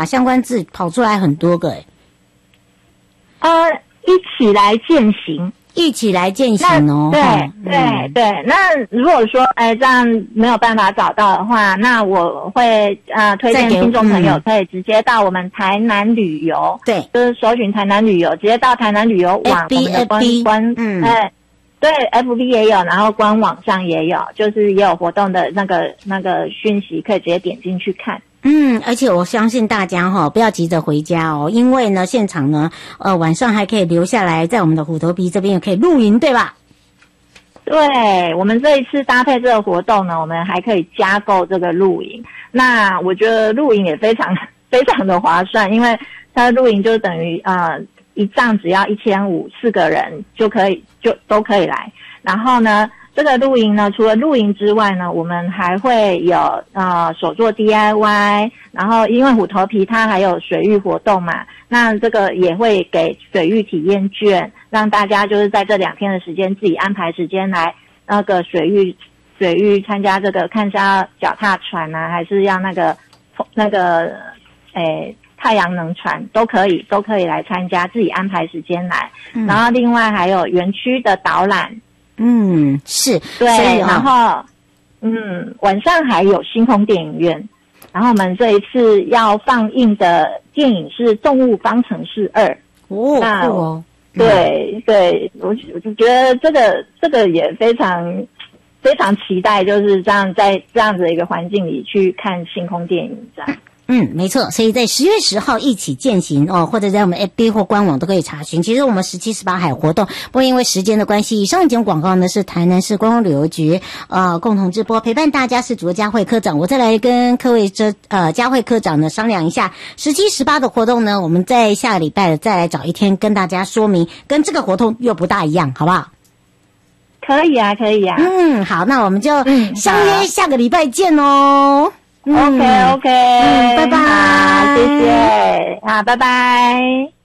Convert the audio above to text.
相关字跑出来很多个一起来践行。 一起来践行哦。 对。那如果说这样没有办法找到的话，那我会推荐听众朋友可以直接到我们台南旅游， 对， 就是搜寻台南旅游，直接到台南旅游网我们的官对 FB 也有，然后官网上也有，就是也有活动的那个讯息，可以直接点进去看。 而且我相信大家不要急着回家哦，因为呢现场呢晚上还可以留下来，在我们的虎头埤这边也可以露营，对吧？ 对，我们这一次搭配这个活动呢，我们还可以加购这个露营。那我觉得露营也非常非常的划算，因为它的露营就等于一帐只要1500，4个人就都可以来。然后呢，这个露营呢，除了露营之外呢，我们还会有手做 DIY， 然后因为虎头埤它还有水域活动嘛，那这个也会给水域体验券，让大家就是在这2天的时间自己安排时间来那个水域参加这个，看是要脚踏船啊，还是要那个太阳能船都可以来参加，自己安排时间来。然后另外还有园区的导览。 是， 对，然后晚上还有星空电影院，然后我们这一次要放映的电影是《动物方程式2》对，我就觉得这个也非常非常期待，就是这样在这样子的一个环境里去看星空电影这样。 没错，所以在10月10号一起践行或者在我们 FB 或官网都可以查询。其实我们17、18还有活动，不过因为时间的关系，以上节目广告呢是台南市观光旅游局共同直播，陪伴大家是主嘉慧科长。我再来跟各位嘉慧科长呢商量一下17、18的活动呢，我们在下个礼拜再来找一天跟大家说明，跟这个活动又不大一样，好不好？ 可以啊。 好，那我们就相约下个礼拜见哦。 OK， 拜拜。 好，谢谢，好，拜拜。